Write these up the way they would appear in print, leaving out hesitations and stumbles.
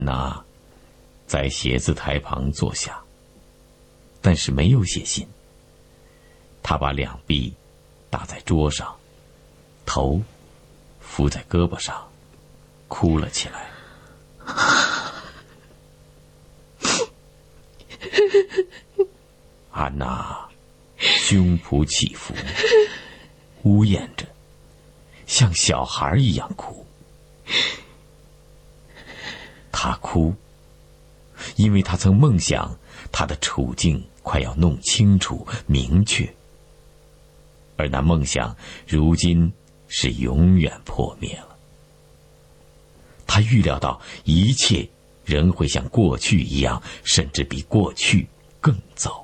那在写字台旁坐下，但是没有写信。他把两臂搭在桌上，头伏在胳膊上，哭了起来。安娜胸脯起伏，呜咽着，像小孩一样哭。她哭，因为她曾梦想她的处境快要弄清楚明确，而那梦想如今是永远破灭了。她预料到一切仍会像过去一样，甚至比过去更糟。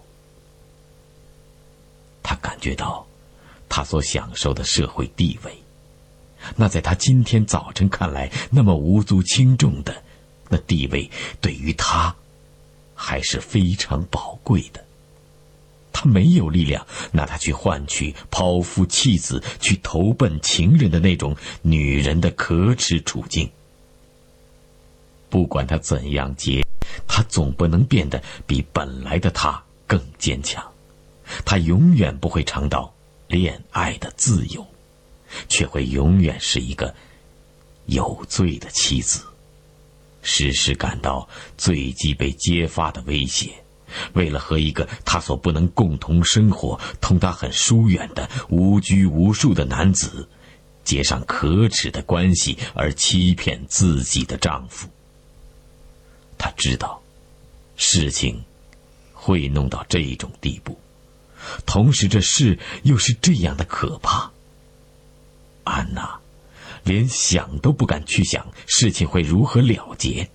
她感觉到她所享受的社会地位，那在她今天早晨看来那么无足轻重的那地位，对于她还是非常宝贵的。她没有力量拿它去换取抛夫弃子、去投奔情人的那种女人的可耻处境。不管她怎样结，她总不能变得比本来的她更坚强。她永远不会尝到恋爱的自由，却会永远是一个有罪的妻子，时时感到罪迹被揭发的威胁，为了和一个她所不能共同生活、同她很疏远的无拘无束的男子结上可耻的关系而欺骗自己的丈夫。她知道事情会弄到这种地步，同时这事又是这样的可怕。安娜连想都不敢去想事情会如何了结。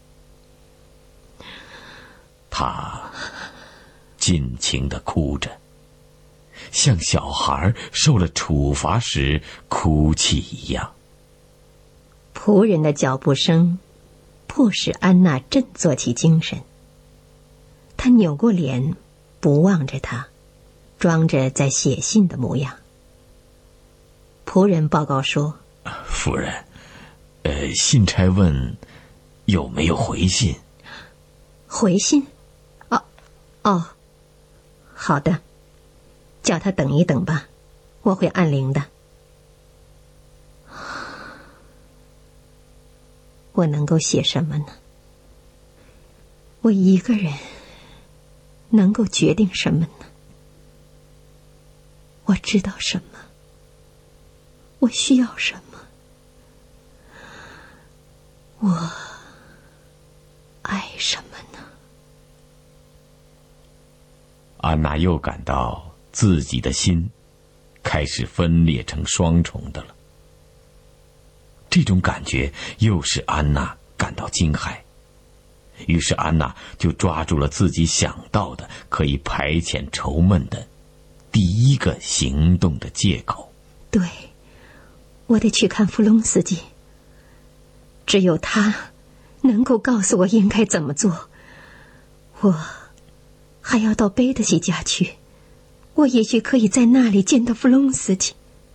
她尽情地哭着，像小孩受了处罚时哭泣一样。 仆人的脚步声迫使安娜振作起精神。她扭过脸，不望着他，装着在写信的模样。仆人报告说： 夫人，信差问有没有回信。 回信？哦，好的，叫他等一等吧，我会按铃的。我能够写什么呢？我一个人能够决定什么呢？我知道什么，我需要什么，我爱什么呢？ 安娜又感到自己的心开始分裂成双重的了。这种感觉又使安娜感到惊骇，于是安娜就抓住了自己想到的可以排遣愁闷的第一个行动的借口。 对，我得去看弗隆斯基，只有他能够告诉我应该怎么做。我还要到贝德西家去，我也许可以在那里见到弗隆斯基。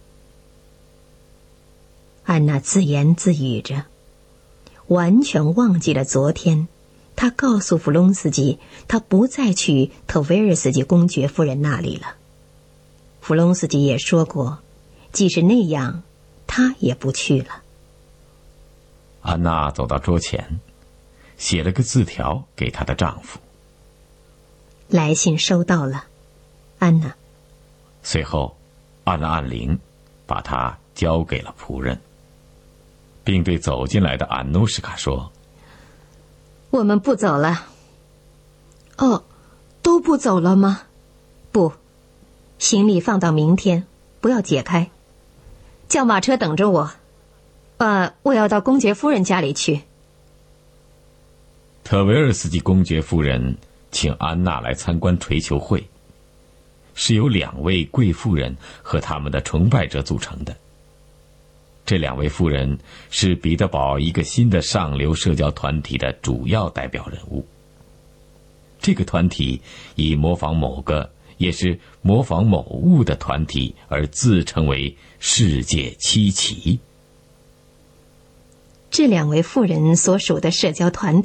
安娜自言自语着，完全忘记了昨天她告诉弗隆斯基她不再去特维尔斯基公爵夫人那里了。弗隆斯基也说过，即使那样她也不去了。 安娜走到桌前，写了个字条给她的丈夫。 来信收到了，安娜。 随后按了按铃，把它交给了仆人，并对走进来的安努什卡说： 我们不走了。哦，都不走了吗？不，行李放到明天，不要解开。叫马车等着我。我要到公爵夫人家里去。 特维尔斯基公爵夫人请安娜来参观锤球会，是由2位贵妇人和他们的崇拜者组成的。这2位妇人是彼得堡一个新的上流社交团体的主要代表人物。这个团体以模仿某个也是模仿某物的团体而自称为世界七奇。 这两位妇人所属的社交团体